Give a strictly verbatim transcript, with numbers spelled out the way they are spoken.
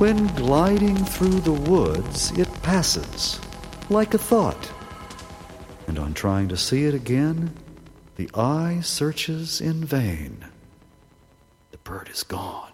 When gliding through the woods, it passes, like a thought. And on trying to see it again, the eye searches in vain. The bird is gone.